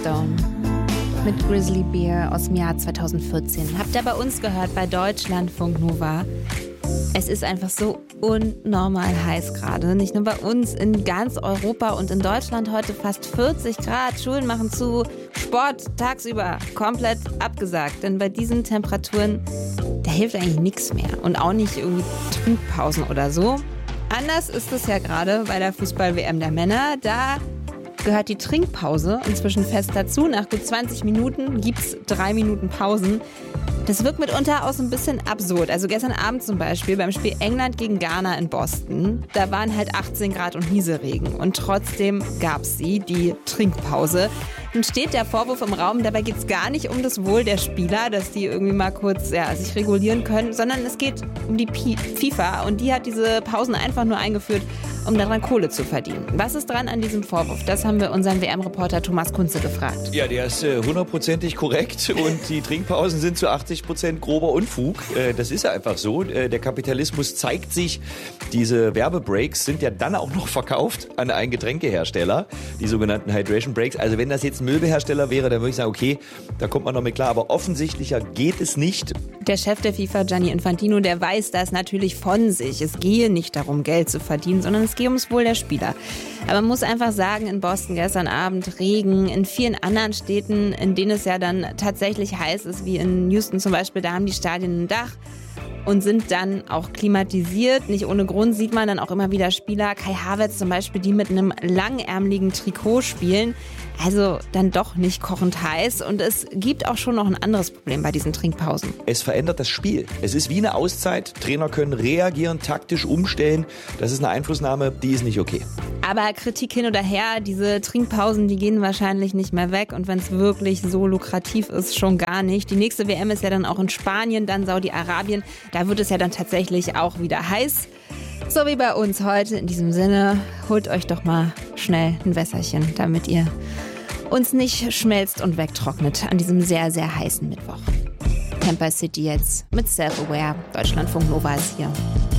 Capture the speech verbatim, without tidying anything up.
Stone mit Grizzly Bear aus dem Jahr zweitausendvierzehn. Habt ihr bei uns gehört, bei Deutschlandfunk Nova. Es ist einfach so unnormal heiß gerade. Nicht nur bei uns, in ganz Europa und in Deutschland heute fast vierzig Grad. Schulen machen zu, Sport tagsüber komplett abgesagt. Denn bei diesen Temperaturen, da hilft eigentlich nichts mehr. Und auch nicht irgendwie Trinkpausen oder so. Anders ist es ja gerade bei der Fußball-W M der Männer. Da gehört die Trinkpause inzwischen fest dazu. Nach gut zwanzig Minuten gibt's drei Minuten Pausen. Das wirkt mitunter auch so ein bisschen absurd. Also gestern Abend zum Beispiel beim Spiel England gegen Ghana in Boston, da waren halt achtzehn Grad und Nieselregen. Und trotzdem gab's sie, die Trinkpause. Nun steht der Vorwurf im Raum, dabei geht's gar nicht um das Wohl der Spieler, dass die irgendwie mal kurz ja, sich regulieren können, sondern es geht um die P- FIFA und die hat diese Pausen einfach nur eingeführt, um daran Kohle zu verdienen. Was ist dran an diesem Vorwurf? Das haben wir unseren W M-Reporter Thomas Kunze gefragt. Ja, der ist hundertprozentig äh, korrekt und die Trinkpausen sind zu achtzig Prozent grober Unfug. Äh, das ist ja einfach so. Äh, der Kapitalismus zeigt sich. Diese Werbebreaks sind ja dann auch noch verkauft an einen Getränkehersteller, die sogenannten Hydration Breaks. Also wenn das jetzt ein Möbelhersteller wäre, dann würde ich sagen, okay, da kommt man noch mit klar. Aber offensichtlicher geht es nicht. Der Chef der FIFA, Gianni Infantino, der weiß das natürlich von sich. Es gehe nicht darum, Geld zu verdienen, sondern es geht ums Wohl der Spieler. Aber man muss einfach sagen, in Boston gestern Abend Regen, in vielen anderen Städten, in denen es ja dann tatsächlich heiß ist, wie in Houston zum Beispiel, da haben die Stadien ein Dach und sind dann auch klimatisiert. Nicht ohne Grund sieht man dann auch immer wieder Spieler, Kai Havertz zum Beispiel, die mit einem langärmeligen Trikot spielen. Also dann doch nicht kochend heiß. Und es gibt auch schon noch ein anderes Problem bei diesen Trinkpausen. Es verändert das Spiel. Es ist wie eine Auszeit. Trainer können reagieren, taktisch umstellen. Das ist eine Einflussnahme, die ist nicht okay. Aber Kritik hin oder her, diese Trinkpausen, die gehen wahrscheinlich nicht mehr weg. Und wenn es wirklich so lukrativ ist, schon gar nicht. Die nächste W M ist ja dann auch in Spanien, dann Saudi-Arabien. Da wird es ja dann tatsächlich auch wieder heiß. So wie bei uns heute. In diesem Sinne, holt euch doch mal schnell ein Wässerchen, damit ihr uns nicht schmelzt und wegtrocknet an diesem sehr, sehr heißen Mittwoch. Camper City jetzt mit Self-Aware. Deutschlandfunk Nova ist hier.